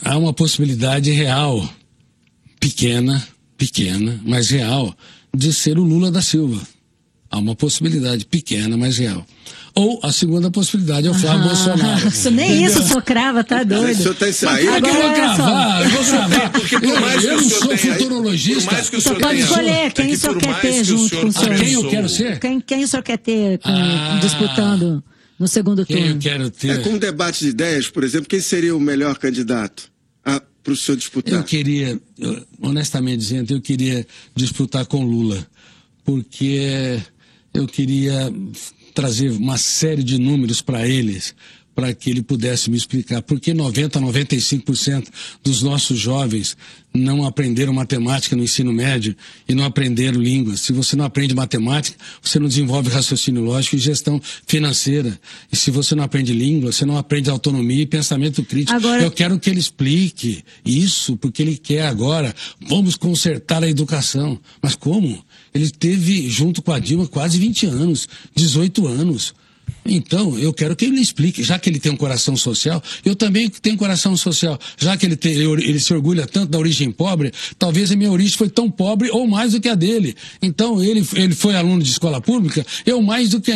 há uma possibilidade real, pequena, mas real, de ser o Lula da Silva. Há uma possibilidade pequena, mas real. Ou a segunda possibilidade é o Flávio Bolsonaro. Isso, nem isso o senhor crava, tá doido. Eu vou cravar, porque eu não sou futurologista. Você pode escolher quem o senhor quer ter junto com o senhor. Quem eu quero ser? Quem o senhor quer ter disputando no segundo turno? Quem eu quero ter? Com um debate de ideias, por exemplo, quem seria o melhor candidato para o senhor disputar? Honestamente dizendo, eu queria disputar com Lula, porque eu queria trazer uma série de números para eles, para que ele pudesse me explicar por que 95% dos nossos jovens não aprenderam matemática no ensino médio e não aprenderam línguas. Se você não aprende matemática, você não desenvolve raciocínio lógico e gestão financeira. E se você não aprende língua, você não aprende autonomia e pensamento crítico. Agora... Eu quero que ele explique isso, porque ele quer agora, vamos consertar a educação. Mas como? Ele teve, junto com a Dilma, quase 20 anos, 18 anos. Então, eu quero que ele explique, já que ele tem um coração social, eu também tenho coração social. Já que ele se orgulha tanto da origem pobre, talvez a minha origem foi tão pobre ou mais do que a dele. Então, ele foi aluno de escola pública, eu mais do que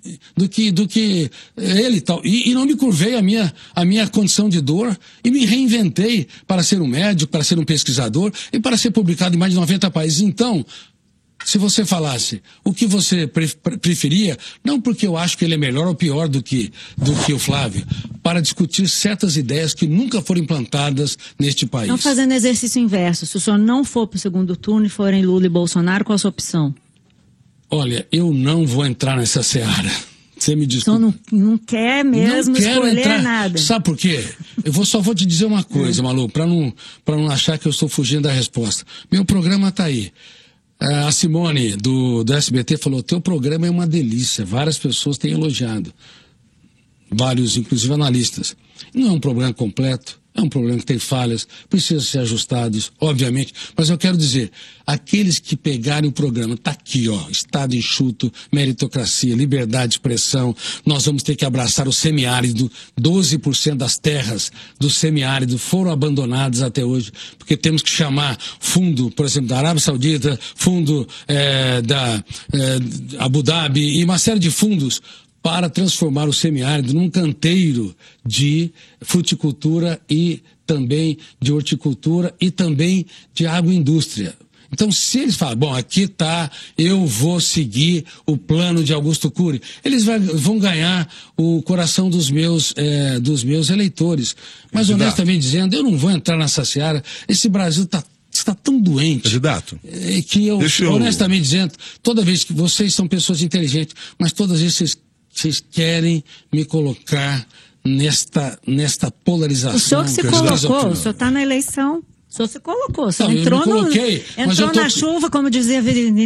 ele tal. E não me curvei a minha condição de dor e me reinventei para ser um médico, para ser um pesquisador e para ser publicado em mais de 90 países. Então, se você falasse o que você preferia, não porque eu acho que ele é melhor ou pior do que o Flávio, para discutir certas ideias que nunca foram implantadas neste país. Não fazendo exercício inverso, se o senhor não for para o segundo turno e forem Lula e Bolsonaro, qual a sua opção? Olha, eu não vou entrar nessa seara. Você me desculpa. Então não quer mesmo escolher nada. Sabe por quê? Só vou te dizer uma coisa, Malu, para não achar que eu estou fugindo da resposta. Meu programa está aí. A Simone, do SBT, falou, teu programa é uma delícia, várias pessoas têm elogiado, vários, inclusive analistas. Não é um programa completo, é um programa que tem falhas, precisa ser ajustados, obviamente, mas eu quero dizer, aqueles que pegarem o programa, tá aqui, ó, Estado enxuto, meritocracia, liberdade de expressão, nós vamos ter que abraçar o semiárido, 12% das terras do semiárido foram abandonadas até hoje, porque temos que chamar fundo, por exemplo, da Arábia Saudita, fundo da Abu Dhabi e uma série de fundos para transformar o semiárido num canteiro de fruticultura e também de horticultura e também de agroindústria. Então, se eles falam, bom, aqui está, eu vou seguir o plano de Augusto Cury, eles vão ganhar o coração dos meus eleitores. Mas, honestamente dizendo, eu não vou entrar nessa seara. Esse Brasil está tão doente. Candidato. Que honestamente dizendo, toda vez que vocês são pessoas inteligentes, mas todas as vezes vocês querem me colocar nesta polarização. O senhor que se colocou, o senhor está na eleição. O senhor se colocou, o senhor entrou na chuva, como dizia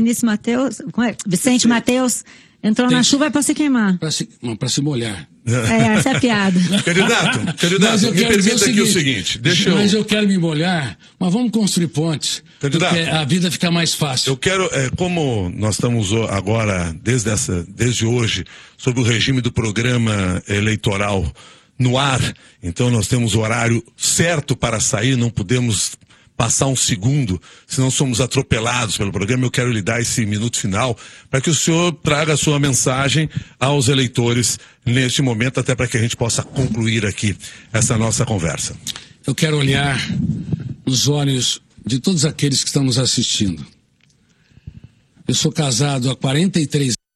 Vicente Mateus, entrou na chuva é para se queimar. Para se molhar. Essa é a piada. Candidato, me permita aqui o seguinte. Mas eu quero me molhar, mas vamos construir pontes. Candidato, porque a vida fica mais fácil. Eu quero, como nós estamos agora, desde hoje, sobre o regime do programa eleitoral no ar, então nós temos o horário certo para sair, não podemos passar um segundo, senão somos atropelados pelo programa. Eu quero lhe dar esse minuto final para que o senhor traga a sua mensagem aos eleitores neste momento, até para que a gente possa concluir aqui essa nossa conversa. Eu quero olhar nos olhos de todos aqueles que estão nos assistindo. Eu sou casado há 43 anos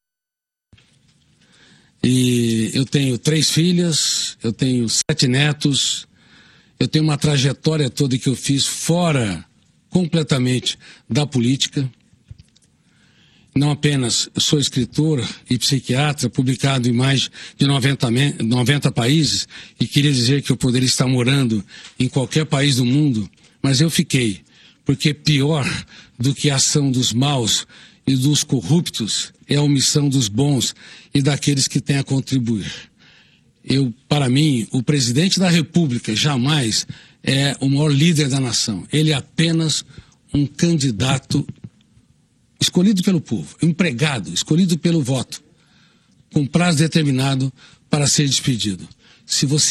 e eu tenho 3 filhas, eu tenho 7 netos. Eu tenho uma trajetória toda que eu fiz fora completamente da política. Não apenas sou escritor e psiquiatra, publicado em mais de 90 países, e queria dizer que eu poderia estar morando em qualquer país do mundo, mas eu fiquei, porque pior do que a ação dos maus e dos corruptos é a omissão dos bons e daqueles que têm a contribuir. Para mim, o presidente da República jamais é o maior líder da nação. Ele é apenas um candidato escolhido pelo povo, empregado, escolhido pelo voto, com prazo determinado para ser despedido. Se você